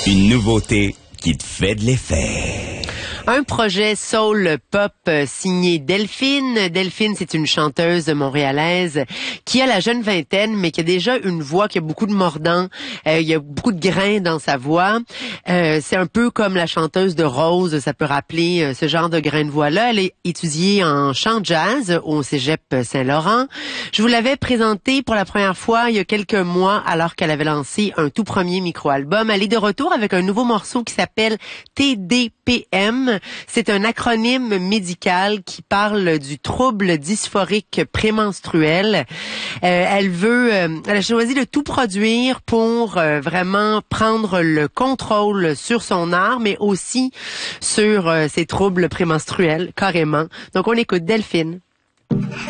Une nouveauté qui te fait de l'effet. Un projet soul pop signé Delphine. Delphine, c'est une chanteuse montréalaise qui a la jeune vingtaine, mais qui a déjà une voix qui a beaucoup de mordant. Il y a beaucoup de grains dans sa voix. C'est un peu comme la chanteuse de Rose, ça peut rappeler ce genre de grains de voix-là. Elle est étudiée en chant jazz au Cégep Saint-Laurent. Je vous l'avais présentée pour la première fois il y a quelques mois, alors qu'elle avait lancé un tout premier micro-album. Elle est de retour avec un nouveau morceau qui s'appelle TDPM. C'est un acronyme médical qui parle du trouble dysphorique prémenstruel. Elle a choisi de tout produire pour vraiment prendre le contrôle sur son art, mais aussi sur ses troubles prémenstruels, carrément. Donc on écoute Delphine.